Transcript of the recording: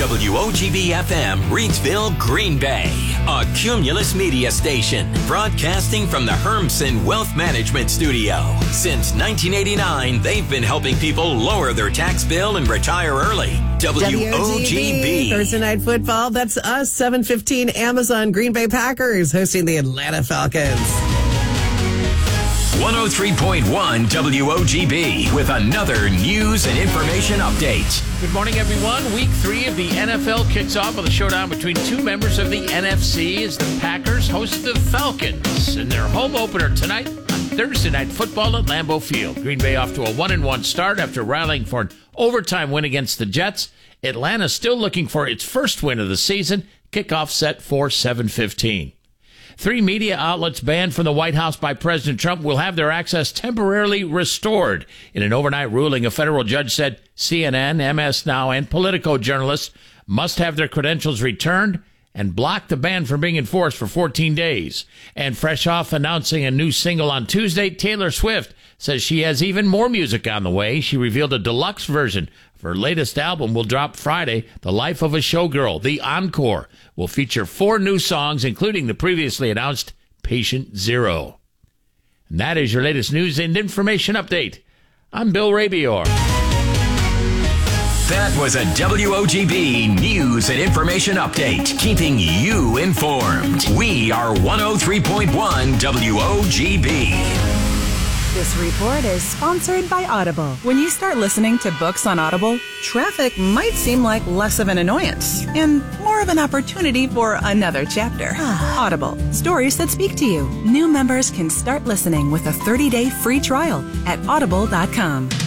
WOGB-FM, Reidsville, Green Bay. A Cumulus Media station, broadcasting from the Hermsen Wealth Management Studio. Since 1989, they've been helping people lower their tax bill and retire early. WOGB. Thursday Night Football, that's us, 7:15 Amazon. Green Bay Packers hosting the Atlanta Falcons. 103.1 WOGB with another news and information update. Good morning, everyone. Week 3 of the NFL kicks off with a showdown between two members of the NFC as the Packers host the Falcons in their home opener tonight on Thursday Night Football at Lambeau Field. Green Bay off to a 1-1 start after rallying for an overtime win against the Jets. Atlanta still looking for its first win of the season. Kickoff set for 7:15. 3 media outlets banned from the White House by President Trump will have their access temporarily restored. In an overnight ruling, a federal judge said CNN, MS Now, and Politico journalists must have their credentials returned and block the ban from being enforced for 14 days. And fresh off announcing a new single on Tuesday, Taylor Swift says she has even more music on the way. She revealed a deluxe version of her latest album will drop Friday. The Life of a Showgirl, The Encore, will feature 4 new songs, including the previously announced Patient Zero. And that is your latest news and information update. I'm Bill Rabior. That was a WOGB news and information update, keeping you informed. We are 103.1 WOGB. This report is sponsored by Audible. When you start listening to books on Audible, traffic might seem like less of an annoyance and more of an opportunity for another chapter. Audible, stories that speak to you. New members can start listening with a 30-day free trial at audible.com.